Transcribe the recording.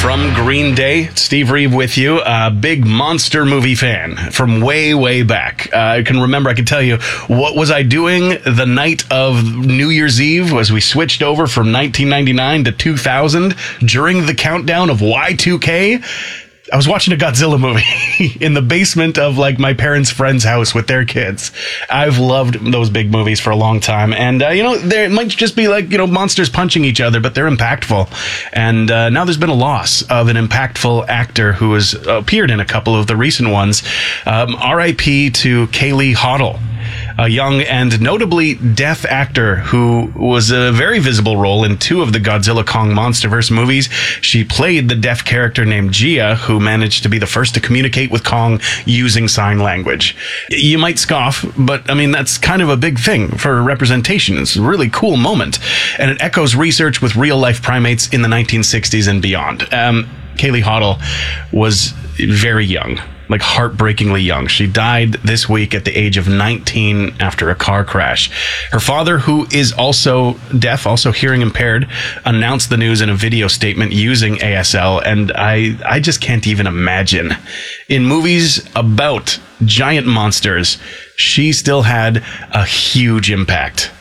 From Green Day, Steve Reeve with you, a big monster movie fan from way, way back. I can tell you, what was I doing the night of New Year's Eve as we switched over from 1999 to 2000 during the countdown of Y2K? I was watching a Godzilla movie in the basement of like my parents' friend's house with their kids. I've loved those big movies for a long time. And, there might just be like, monsters punching each other, but they're impactful. And now there's been a loss of an impactful actor who has appeared in a couple of the recent ones. R.I.P. to Kaylee Hoddle, a young and notably deaf actor who was a very visible role in two of the Godzilla Kong Monsterverse movies. She played the deaf character named Gia, who managed to be the first to communicate with Kong using sign language. You might scoff, but that's kind of a big thing for representation. It's a really cool moment, and it echoes research with real-life primates in the 1960s and beyond. Kaylee Hoddle was very young. Like heartbreakingly young. She died this week at the age of 19 after a car crash. Her father, who is also deaf, also hearing impaired, announced the news in a video statement using ASL, and I just can't even imagine. In movies about giant monsters, she still had a huge impact.